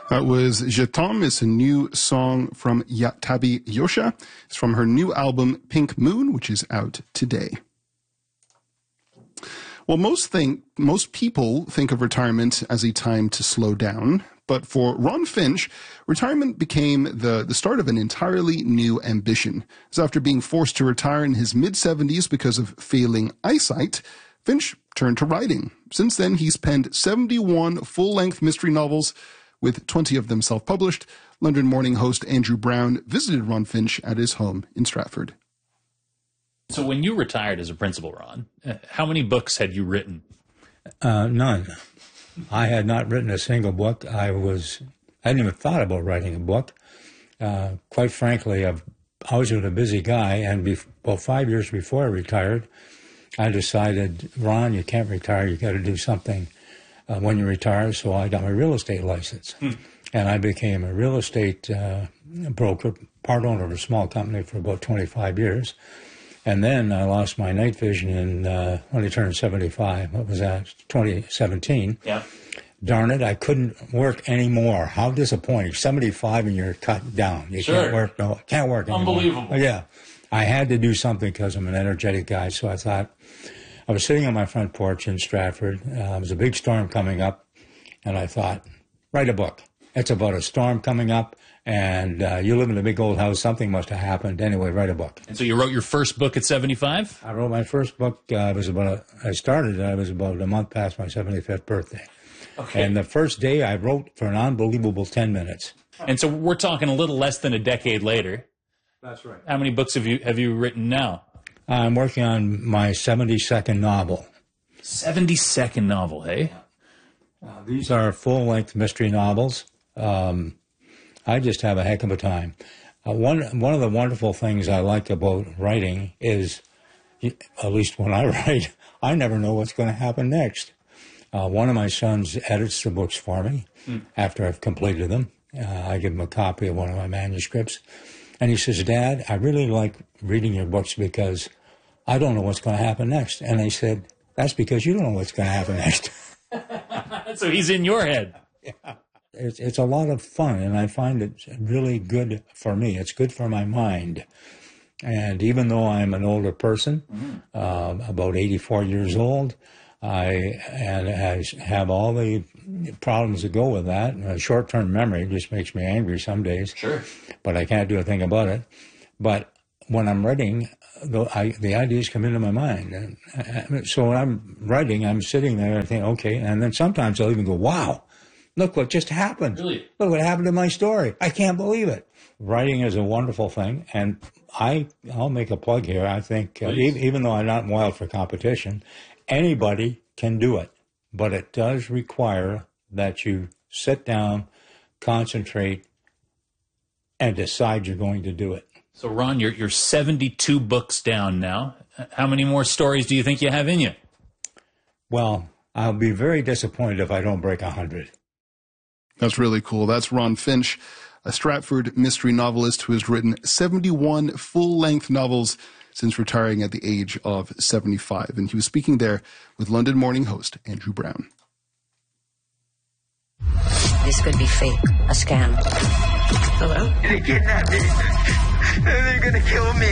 That was Je t'aime. It's a new song from Tabi Yosha. It's from her new album Pink Moon, which is out today. Well, most people think of retirement as a time to slow down. But for Ron Finch, retirement became the start of an entirely new ambition. So after being forced to retire in his mid-70s because of failing eyesight, Finch turned to writing. Since then, he's penned 71 full-length mystery novels, with 20 of them self-published. London Morning host Andrew Brown visited Ron Finch at his home in Stratford. So when you retired as a principal, Ron, how many books had you written? None. I had not written a single book. I hadn't even thought about writing a book. Quite frankly, I was a busy guy, and about 5 years before I retired, I decided, Ron, you can't retire. You got to do something when you retire. So I got my real estate license, and I became a real estate broker, part owner of a small company for about 25 years. And then I lost my night vision when I turned 75. What was that? 2017. Yeah. Darn it, I couldn't work anymore. How disappointing. 75 and you're cut down. You sure. Can't work. No, can't work anymore. Unbelievable. Yeah. I had to do something because I'm an energetic guy. So I thought, I was sitting on my front porch in Stratford. There was a big storm coming up. And I thought, write a book. It's about a storm coming up. And you live in a big old house. Something must have happened. Anyway, write a book. And so you wrote your first book at 75? I wrote my first book. I was about a month past my 75th birthday. Okay. And the first day I wrote for an unbelievable 10 minutes. And so we're talking a little less than a decade later. That's right. How many books have you written now? I'm working on my 72nd novel. 72nd novel, hey? These are full-length mystery novels. I just have a heck of a time. One of the wonderful things I like about writing is, at least when I write, I never know what's going to happen next. One of my sons edits the books for me after I've completed them. I give him a copy of one of my manuscripts. And he says, Dad, I really like reading your books because I don't know what's going to happen next. And I said, that's because you don't know what's going to happen next. So he's in your head. Yeah. It's a lot of fun, and I find it really good for me. It's good for my mind. And even though I'm an older person, about 84 years old, I have all the problems that go with that. Short-term memory just makes me angry some days. Sure. But I can't do a thing about it. But when I'm writing, the ideas come into my mind. And so when I'm writing, I'm sitting there and think, okay, and then sometimes I'll even go, wow. Look what just happened. Really? Look what happened to my story. I can't believe it. Writing is a wonderful thing, and I'll make a plug here. I think, even though I'm not wild for competition, anybody can do it. But it does require that you sit down, concentrate, and decide you're going to do it. So, Ron, you're 72 books down now. How many more stories do you think you have in you? Well, I'll be very disappointed if I don't break 100. That's really cool. That's Ron Finch, a Stratford mystery novelist who has written 71 full-length novels since retiring at the age of 75. And he was speaking there with London Morning host Andrew Brown. This could be fake, a scam. Hello? They kidnapped me. They're gonna kill me.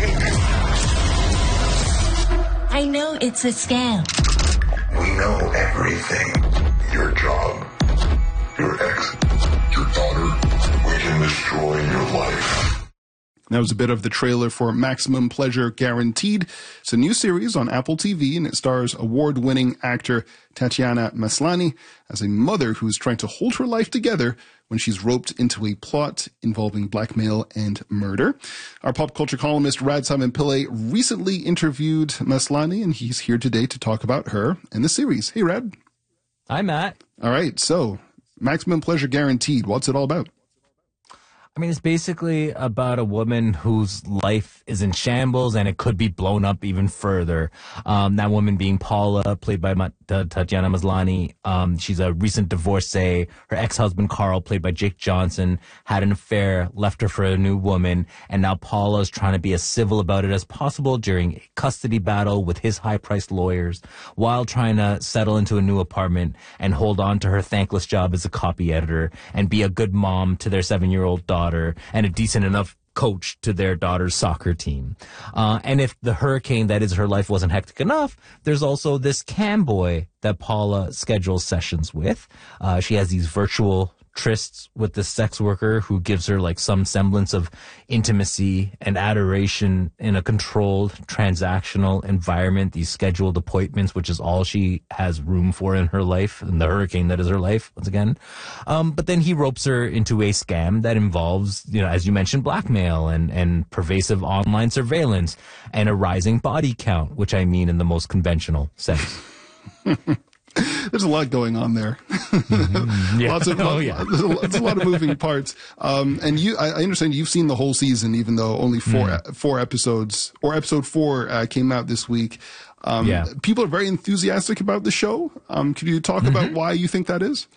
I know it's a scam. We know everything. Your job, your ex, your daughter. We can destroy your life. That was a bit of the trailer for Maximum Pleasure Guaranteed. It's a new series on Apple TV, and it stars award-winning actor Tatiana Maslany as a mother who's trying to hold her life together when she's roped into a plot involving blackmail and murder. Our pop culture columnist Rad Simon Pillay recently interviewed Maslany, and he's here today to talk about her and the series. Hey, Rad. Hi, Matt. All right, so Maximum Pleasure Guaranteed, what's it all about? I mean, it's basically about a woman whose life is in shambles and it could be blown up even further. That woman being Paula, played by Tatiana Maslany. She's a recent divorcee. Her ex-husband, Carl, played by Jake Johnson, had an affair, left her for a new woman, and now Paula is trying to be as civil about it as possible during a custody battle with his high-priced lawyers while trying to settle into a new apartment and hold on to her thankless job as a copy editor and be a good mom to their 7-year-old daughter and a decent enough coach to their daughter's soccer team. And if the hurricane that is her life wasn't hectic enough, there's also this cam boy that Paula schedules sessions with. She has these virtual trysts with this sex worker who gives her like some semblance of intimacy and adoration in a controlled transactional environment, these scheduled appointments, which is all she has room for in her life, in the hurricane that is her life, once again. But then he ropes her into a scam that involves, as you mentioned, blackmail and pervasive online surveillance and a rising body count, which I mean in the most conventional sense. There's a lot going on there. Yeah. There's a lot of moving parts. And I understand you've seen the whole season, even though only four episodes, or episode 4 came out this week. People are very enthusiastic about the show. Could you talk about why you think that is?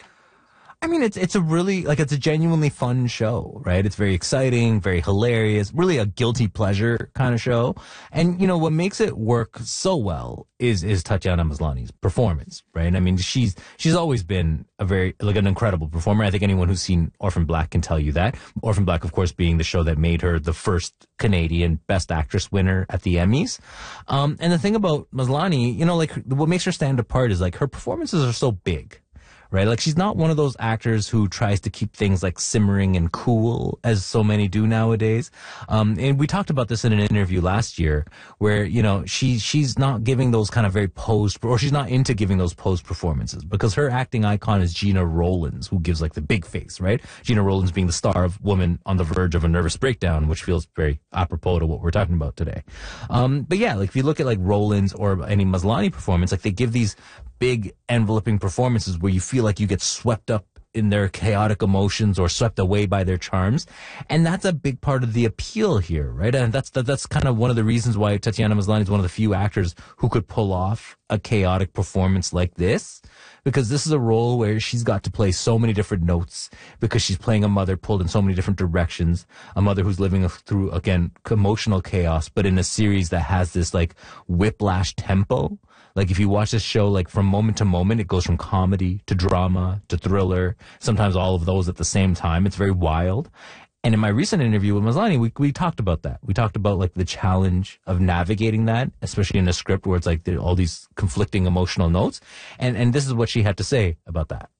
I mean, it's a really, it's a genuinely fun show, right? It's very exciting, very hilarious, really a guilty pleasure kind of show. And, what makes it work so well is Tatiana Maslany's performance, right? I mean, she's always been a very, an incredible performer. I think anyone who's seen Orphan Black can tell you that. Orphan Black, of course, being the show that made her the first Canadian Best Actress winner at the Emmys. And the thing about Maslany, what makes her stand apart is her performances are so big. Right? She's not one of those actors who tries to keep things simmering and cool as so many do nowadays. And we talked about this in an interview last year where, she's not giving those kind of very posed, or she's not into giving those posed performances because her acting icon is Gina Rowlands, who gives the big face, right? Gina Rowlands being the star of Woman on the Verge of a Nervous Breakdown, which feels very apropos to what we're talking about today. But yeah, if you look at Rowlands or any Maslany performance, they give these big enveloping performances where you feel like you get swept up in their chaotic emotions or swept away by their charms. And that's a big part of the appeal here, right? And that's kind of one of the reasons why Tatiana Maslany is one of the few actors who could pull off a chaotic performance like this, because this is a role where she's got to play so many different notes because she's playing a mother pulled in so many different directions, a mother who's living through, again, emotional chaos, but in a series that has this whiplash tempo. If you watch this show, from moment to moment, it goes from comedy to drama to thriller, sometimes all of those at the same time. It's very wild. And in my recent interview with Maslany, we talked about that. We talked about the challenge of navigating that, especially in a script where it's there are all these conflicting emotional notes. And this is what she had to say about that.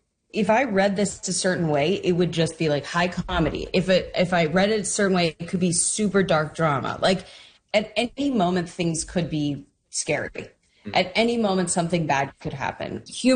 If I read this a certain way, it would just be high comedy. If I read it a certain way, it could be super dark drama. At any moment, things could be scary. At any moment, something bad could happen.